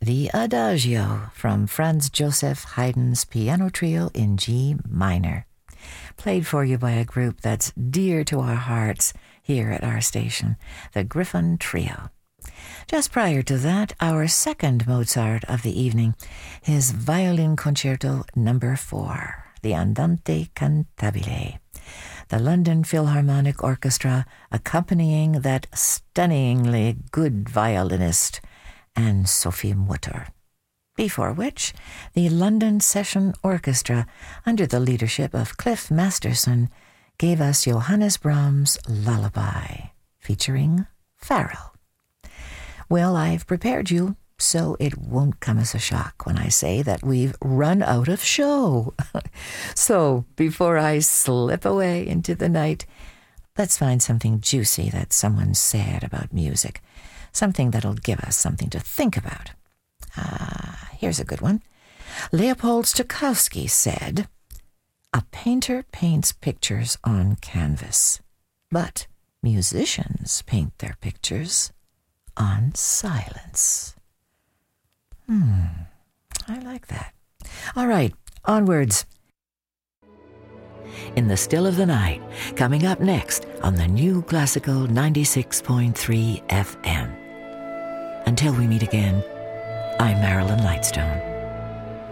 The Adagio from Franz Joseph Haydn's Piano Trio in G minor, played for you by a group that's dear to our hearts here at our station, the Griffin Trio. Just prior to that, our second Mozart of the evening, his Violin Concerto No. 4, the Andante Cantabile, the London Philharmonic Orchestra accompanying that stunningly good violinist, Anne-Sophie Mutter. Before which, the London Session Orchestra, under the leadership of Cliff Masterson, gave us Johannes Brahms' Lullaby, featuring Pharaoh. Well, I've prepared you, so it won't come as a shock when I say that we've run out of show. So, before I slip away into the night, let's find something juicy that someone said about music. Something that'll give us something to think about. Here's a good one. Leopold Stokowski said, "A painter paints pictures on canvas, but musicians paint their pictures on silence." I like that. All right, onwards. In the Still of the Night, coming up next on the New Classical 96.3 FM. Until we meet again, I'm Marilyn Lightstone.